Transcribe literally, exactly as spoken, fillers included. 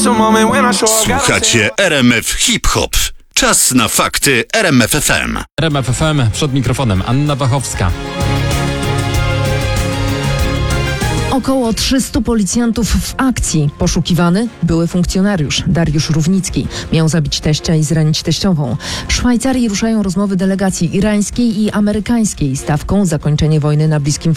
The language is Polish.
Słuchacie R M F Hip Hop. Czas na fakty R M F F M. R M F F M, przed mikrofonem Anna Wachowska. Około trzystu policjantów w akcji. Poszukiwany były funkcjonariusz Dariusz Równicki. Miał zabić teścia i zranić teściową. W Szwajcarii ruszają rozmowy delegacji irańskiej i amerykańskiej. Stawką zakończenie wojny na Bliskim